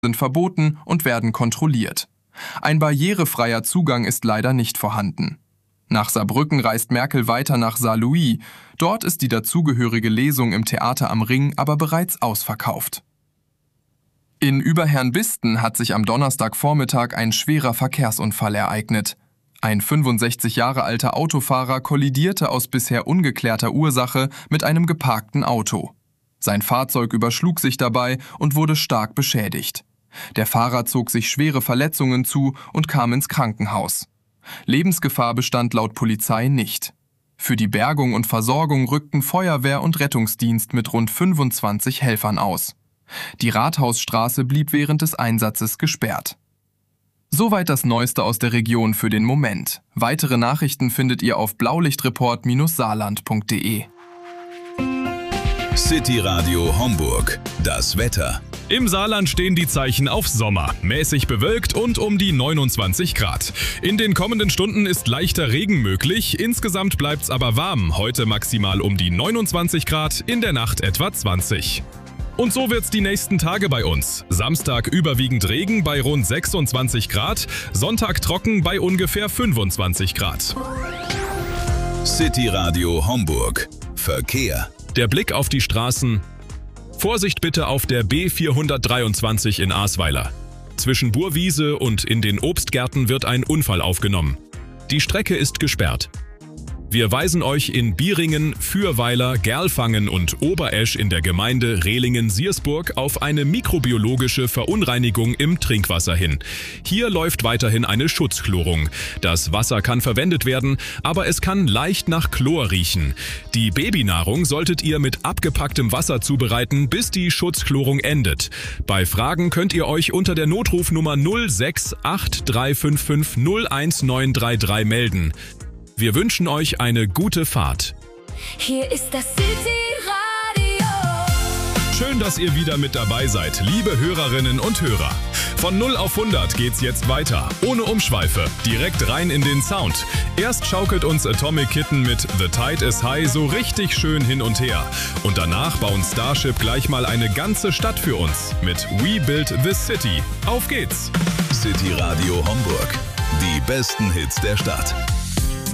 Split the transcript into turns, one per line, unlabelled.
sind verboten und werden kontrolliert. Ein barrierefreier Zugang ist leider nicht vorhanden. Nach Saarbrücken reist Merkel weiter nach Saarlouis. Dort ist die dazugehörige Lesung im Theater am Ring aber bereits ausverkauft. In Überherrnbisten hat sich am Donnerstagvormittag ein schwerer Verkehrsunfall ereignet. Ein 65 Jahre alter Autofahrer kollidierte aus bisher ungeklärter Ursache mit einem geparkten Auto. Sein Fahrzeug überschlug sich dabei und wurde stark beschädigt. Der Fahrer zog sich schwere Verletzungen zu und kam ins Krankenhaus. Lebensgefahr bestand laut Polizei nicht. Für die Bergung und Versorgung rückten Feuerwehr und Rettungsdienst mit rund 25 Helfern aus. Die Rathausstraße blieb während des Einsatzes gesperrt. Soweit das Neueste aus der Region für den Moment. Weitere Nachrichten findet ihr auf blaulichtreport-saarland.de.
City Radio Homburg. Das Wetter.
Im Saarland stehen die Zeichen auf Sommer. Mäßig bewölkt und um die 29 Grad. In den kommenden Stunden ist leichter Regen möglich. Insgesamt bleibt's aber warm. Heute maximal um die 29 Grad, in der Nacht etwa 20. Und so wird's die nächsten Tage bei uns. Samstag überwiegend Regen bei rund 26 Grad. Sonntag trocken bei ungefähr 25 Grad.
City Radio Homburg. Verkehr.
Der Blick auf die Straßen. Vorsicht bitte auf der B423 in Ahrweiler. Zwischen Burwiese und in den Obstgärten wird ein Unfall aufgenommen. Die Strecke ist gesperrt. Wir weisen euch in Bieringen, Fürweiler, Gerlfangen und Oberesch in der Gemeinde Rehlingen-Siersburg auf eine mikrobiologische Verunreinigung im Trinkwasser hin. Hier läuft weiterhin eine Schutzchlorung. Das Wasser kann verwendet werden, aber es kann leicht nach Chlor riechen. Die Babynahrung solltet ihr mit abgepacktem Wasser zubereiten, bis die Schutzchlorung endet. Bei Fragen könnt ihr euch unter der Notrufnummer 068355 01933 melden. Wir wünschen euch eine gute Fahrt.
Hier ist das City Radio.
Schön, dass ihr wieder mit dabei seid, liebe Hörerinnen und Hörer. Von 0 auf 100 geht's jetzt weiter, ohne Umschweife, direkt rein in den Sound. Erst schaukelt uns Atomic Kitten mit The Tide is High so richtig schön hin und her. Und danach bauen Starship gleich mal eine ganze Stadt für uns mit We Build This City. Auf geht's!
City Radio Homburg. Die besten Hits der Stadt.